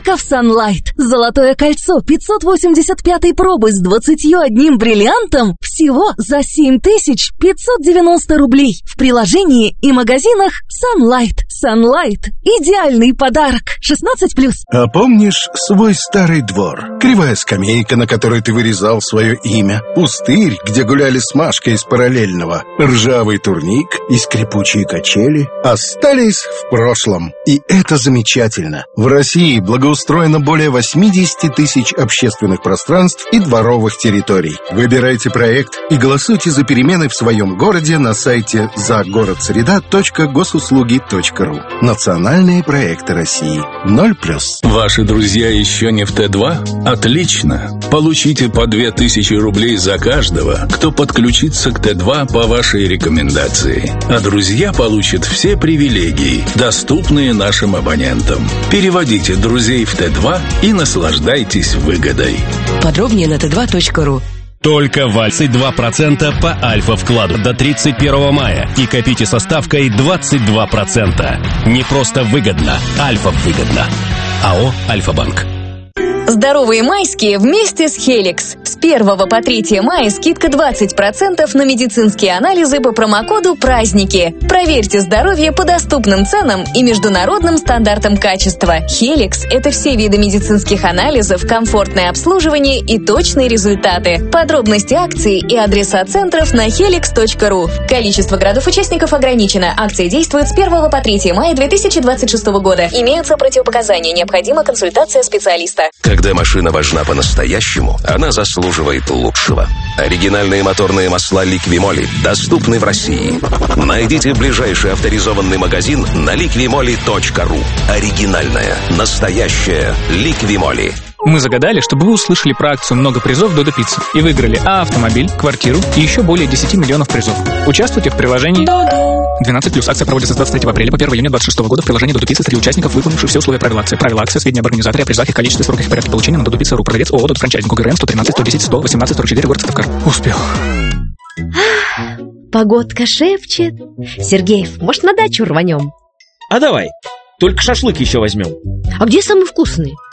только в Sunlight. Золотое кольцо 585 пробы с 21 бриллиантом всего за 7590 рублей. В приложении и магазинах Sunlight. Sunlight – идеальный подарок. 16+. А помнишь свой старый двор? Кривая скамейка, на которой ты вырезал свое имя. Пустырь, где гуляли с Машкой из параллельного. Ржавый турник и скрипучие качели остались в прошлом. И это замечательно. В России благоустроено более 80 тысяч общественных пространств и дворовых территорий. Выбирайте проект и голосуйте за перемены в своем городе на сайте загородсреда.госуслуги.ру. Национальные проекты России. 0+. Ваши друзья еще не в Т2? Отлично! Получите по 2000 рублей за каждого, кто подключится к Т2 по вашей рекомендации. А друзья получат все привилегии, доступные нашим абонентам. Переводите друзей в Т2 и наслаждайтесь выгодой. Подробнее на t2.ru. Только в 22% по Альфа-вкладу до 31 мая и копите со ставкой 22%. Не просто выгодно, Альфа-выгодно. АО «Альфа-банк». Здоровые майские вместе с Helix. С 1 по 3 мая скидка 20% на медицинские анализы по промокоду «Праздники». Проверьте здоровье по доступным ценам и международным стандартам качества. Helix – это все виды медицинских анализов, комфортное обслуживание и точные результаты. Подробности акций и адреса центров на helix.ru. Количество городов-участников ограничено. Акция действует с 1 по 3 мая 2026 года. Имеются противопоказания. Необходима консультация специалиста. Когда машина важна по-настоящему, она заслуживает лучшего. Оригинальные моторные масла Liqui-Moly доступны в России. Найдите ближайший авторизованный магазин на liqui-moly.ru. Оригинальная, настоящая Liqui-Moly. Мы загадали, чтобы вы услышали про акцию «Много призов Додо Пицца» и выиграли автомобиль, квартиру и еще более 10 миллионов призов. Участвуйте в приложении 12+. Акция проводится с 23 апреля по 1 июня 2026 года в приложении Додо Пицца среди участников, выполнивших все условия правил акции. Правила акции, сведения об организаторе, о призах, их количестве, сроках и порядке получения на Додо Пицца.ру. Продавец ООО «Додо Франчайзинг», ГРМ 113 110 100 18 44, город Сыктывкар. Успел. Погодка шепчет. Сергеев, может, на дачу рванем? А давай, только шашлык еще возьмем. А где самый вкусный?